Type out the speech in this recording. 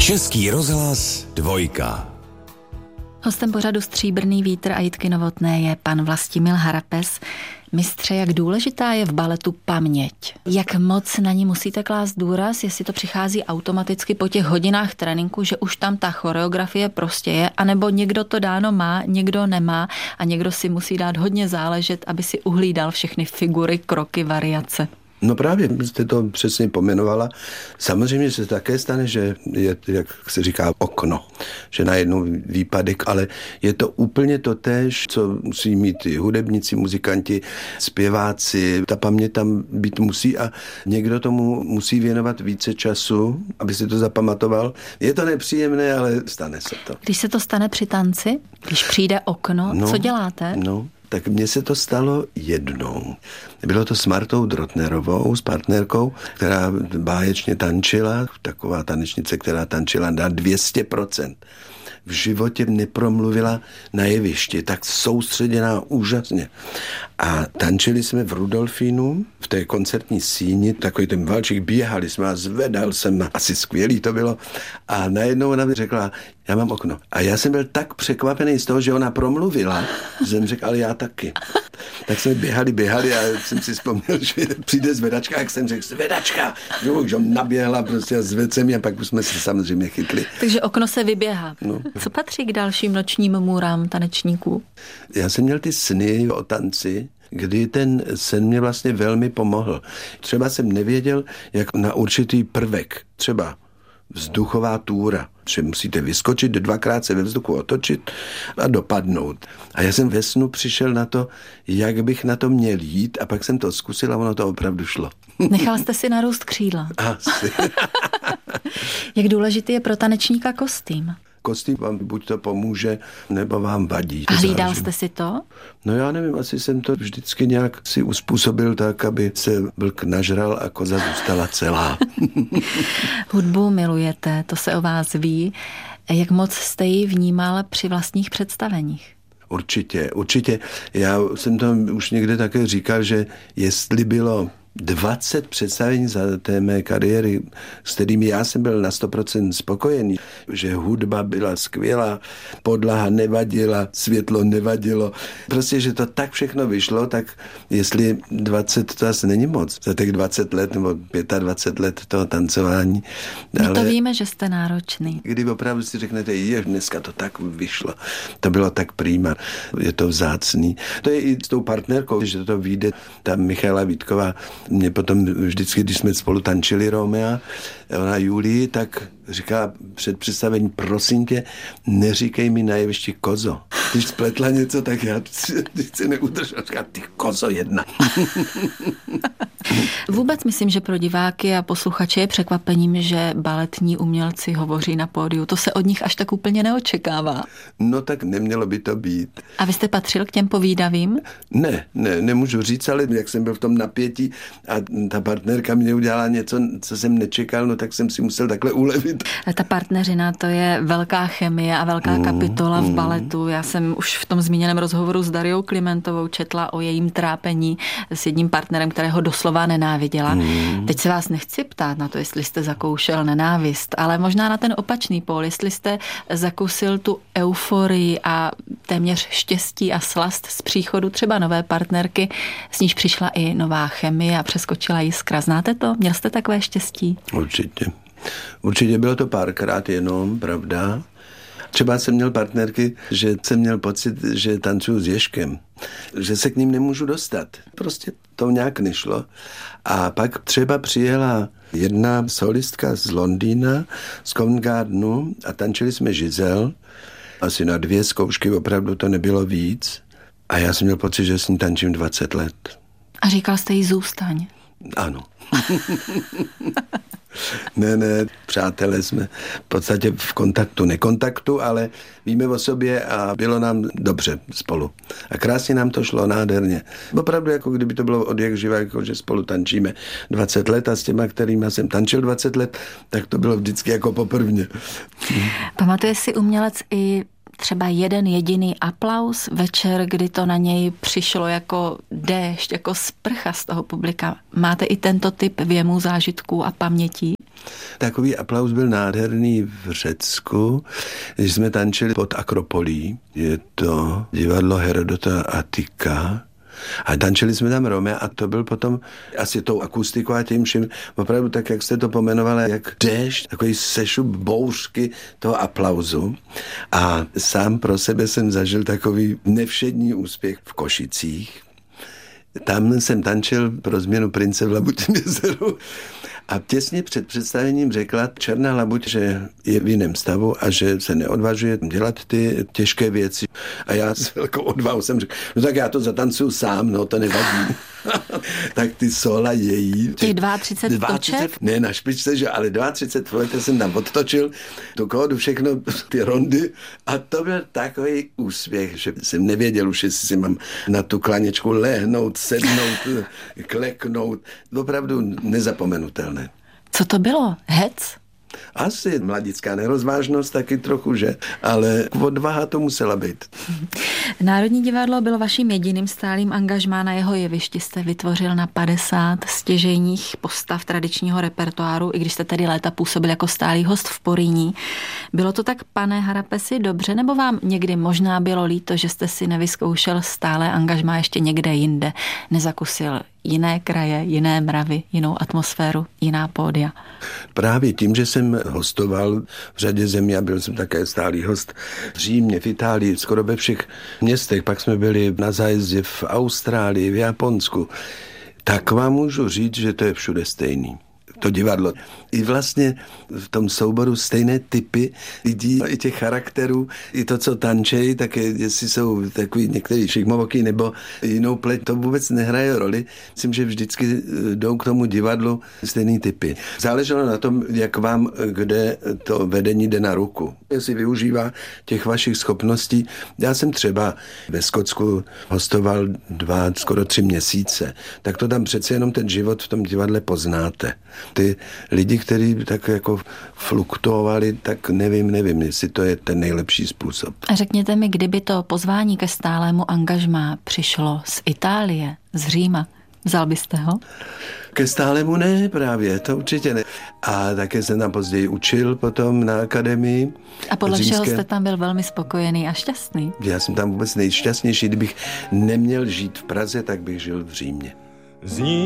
Český rozhlas 2. Hostem pořadu Stříbrný vítr a Jitky Novotné je pan Vlastimil Harapes. Mistře, jak důležitá je v baletu paměť? Jak moc na ní musíte klást důraz, jestli to přichází automaticky po těch hodinách tréninku, že už tam ta choreografie prostě je, anebo někdo to dáno má, někdo nemá a někdo si musí dát hodně záležet, aby si uhlídal všechny figury, kroky, variace? No právě, jste to přesně pomenovala. Samozřejmě se také stane, že je, jak se říká, okno, že najednou výpadek, ale je to úplně totéž, co musí mít i hudebníci, muzikanti, zpěváci. Ta paměť tam být musí a někdo tomu musí věnovat více času, aby si to zapamatoval. Je to nepříjemné, ale stane se to. Když se to stane při tanci, když přijde okno, co děláte? Tak mně se to stalo jednou. Bylo to s Martou Drotnerovou, s partnerkou, která báječně tančila, taková tanečnice, která tančila na 200%. V životě nepromluvila na jevišti, tak soustředěná úžasně. A tančili jsme v Rudolfínu, v té koncertní síni, takový ten valčík, běhali jsme a zvedal jsem, asi skvělý to bylo. A najednou ona mi řekla, já mám okno. A já jsem byl tak překvapený z toho, že ona promluvila, že jsem řekl, ale já taky. Tak jsme běhali a jsem si vzpomněl, že přijde zvedačka, jak jsem řekl, zvedačka, že naběhla prostě a zvedl jsem a pak už jsme se samozřejmě chytli. Takže okno se vyběhá. No. Co patří k dalším nočním můrám tanečníků? Já jsem měl ty sny o tanci, kdy ten sen mě vlastně velmi pomohl. Třeba jsem nevěděl, jak na určitý prvek, třeba vzduchová túra, že musíte vyskočit, 2krát se ve vzduchu otočit a dopadnout. A já jsem ve snu přišel na to, jak bych na to měl jít a pak jsem to zkusil a ono to opravdu šlo. Nechal jste si narůst křídla. Asi. Jak důležitý je pro tanečníka kostým? Kostým vám buď to pomůže, nebo vám vadí. A hlídal jste si to? No já nevím, asi jsem to vždycky nějak si uspůsobil tak, aby se vlk nažral a koza zůstala celá. Hudbu milujete, to se o vás ví. Jak moc jste ji vnímal při vlastních představeních? Určitě. Já jsem to už někde také říkal, že jestli bylo 20 představení za té mé kariéry, s kterými já jsem byl na 100% spokojený, že hudba byla skvělá, podlaha nevadila, světlo nevadilo. Prostě, že to tak všechno vyšlo, tak jestli 20 to asi není moc. Za těch 20 let nebo 25 let toho tancování. My to víme, že jste náročný. Kdy opravdu si řeknete, dneska to tak vyšlo. To bylo tak prima. Je to vzácný. To je i s tou partnerkou, že to vyjde, ta Michaela Vítková, mě potom vždycky, když jsme spolu tančili Romea, ona Julii, tak říká před představením, prosím tě, neříkej mi na jevišti kozo. Když spletla něco, tak já si neudržel. Říká, ty kozo jedna. Vůbec myslím, že pro diváky a posluchače je překvapením, že baletní umělci hovoří na pódiu. To se od nich až tak úplně neočekává. No tak nemělo by to být. A vy jste patřil k těm povídavým? Nemůžu říct, ale jak jsem byl v tom napětí a ta partnerka mě udělala něco, co jsem nečekal, no tak jsem si musel takhle ulevit. Ta partneřina, to je velká chemie a velká kapitola v baletu. Já jsem už v tom zmíněném rozhovoru s Dariou Klimentovou četla o jejím trápení s jedním partnerem, kterého doslova nenáviděla. Teď se vás nechci ptát na to, jestli jste zakoušel nenávist, ale možná na ten opačný pól, jestli jste zakusil tu euforii a téměř štěstí a slast z příchodu třeba nové partnerky, s níž přišla i nová chemie a přeskočila jiskra. Znáte to? Měl jste takové štěstí? Určitě bylo to párkrát jenom, pravda. Třeba jsem měl partnerky, že jsem měl pocit, že tancuju s Ježkem, že se k ním nemůžu dostat. Prostě to nějak nešlo. A pak třeba přijela jedna solistka z Londýna, z Covent Gardenu a tančili jsme Giselle. Asi na 2 zkoušky, opravdu to nebylo víc. A já jsem měl pocit, že s ní tančím 20 let. A říkal jste jí zůstaň? Ano. Ne, přátelé jsme v podstatě v kontaktu, nekontaktu, ale víme o sobě a bylo nám dobře spolu. A krásně nám to šlo, nádherně. Opravdu, jako kdyby to bylo od jak živa, jako že spolu tančíme 20 let a s těma, kterýma jsem tančil 20 let, tak to bylo vždycky jako poprvně. Pamatuje si umělec i třeba jeden jediný aplaus večer, kdy to na něj přišlo jako déšť, jako sprcha z toho publika? Máte i tento typ věmů, zážitků a pamětí? Takový aplauz byl nádherný v Řecku, když jsme tančili pod Akropolí. Je to divadlo Herodota Attika. A tančili jsme tam Romea a to byl potom asi tou akustikou a tím vším opravdu tak, jak jste to pomenovala, jak déšť, takový sešup bouřky toho aplauzu. A sám pro sebe jsem zažil takový nevšední úspěch v Košicích. Tam jsem tančil pro změnu Prince v Labutím jezeru a těsně před představením řekla Černá labuť, že je v jiném stavu a že se neodvažuje dělat ty těžké věci. A já s velkou odvahou jsem řekl, no tak já to zatancuju sám, no to nevadí. Tak ty sola její. Těch 32 toček? Ne, na špičce, že, ale 32 toček jsem tam odtočil, tu kódu, všechno, ty rondy a to byl takový úspěch, že jsem nevěděl už, jestli si mám na tu klaněčku lehnout, sednout, kleknout. Opravdu nezapomenutelné. Co to bylo? Hec? Asi mladická nerozvážnost taky trochu, že? Ale odvaha to musela být. Národní divadlo bylo vaším jediným stálým angažmá, na jeho jevišti jste vytvořil na 50 stěžejních postav tradičního repertoáru, i když jste tedy léta působil jako stálý host v Porýní. Bylo to tak, pane Harapesi, dobře, nebo vám někdy možná bylo líto, že jste si nevyzkoušel stále angažmá ještě někde jinde, nezakusil jiné kraje, jiné mravy, jinou atmosféru, jiná pódia? Právě tím, že jsem hostoval v řadě zemí a byl jsem také stálý host v Římě, v Itálii, skoro ve všech městech, pak jsme byli na zájezdě v Austrálii, v Japonsku, tak vám můžu říct, že to je všude stejný. To divadlo. I vlastně v tom souboru stejné typy lidí, i těch charakterů, i to, co tančejí, tak jestli jsou takový některý šikmovoký nebo jinou pleť, to vůbec nehraje roli. Myslím, že vždycky jdou k tomu divadlu stejný typy. Záleželo na tom, jak vám kde to vedení jde na ruku. Jestli využívá těch vašich schopností. Já jsem třeba ve Skotsku hostoval 2, skoro 3 měsíce. Tak to tam přece jenom ten život v tom divadle poznáte. Ty lidi, kteří tak jako fluktuovali, tak nevím, jestli to je ten nejlepší způsob. A řekněte mi, kdyby to pozvání ke stálému angažmá přišlo z Itálie, z Říma, vzal byste ho? Ke stálému ne, právě, to určitě ne. A také jsem tam později učil potom na akademii. A podle všeho jste tam byl velmi spokojený a šťastný? Já jsem tam vůbec nejšťastnější. Kdybych neměl žít v Praze, tak bych žil v Římě. Zní